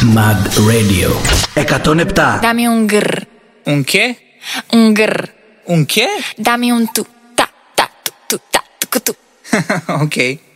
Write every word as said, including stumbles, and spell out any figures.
Mad Radio εκατόν επτά. Dame un grr. Un che? Un grr. Un che? Dame un tu. Ta ta tu tu ta tu tu. Ok.